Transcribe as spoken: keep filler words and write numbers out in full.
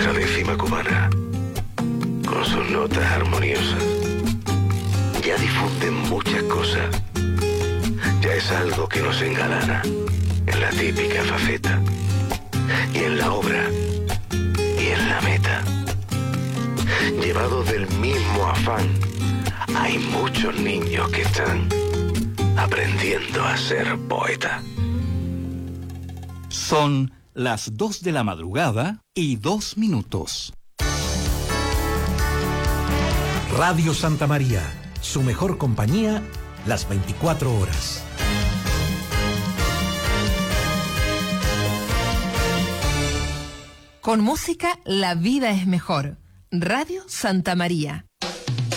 nuestra décima cubana, con sus notas armoniosas, ya difunden muchas cosas. Ya es algo que nos engalana en la típica faceta, y en la obra, y en la meta. Llevados del mismo afán, hay muchos niños que están aprendiendo a ser poeta. Son las dos de la madrugada y dos minutos. Radio Santa María, su mejor compañía, las veinticuatro horas. Con música, la vida es mejor. Radio Santa María.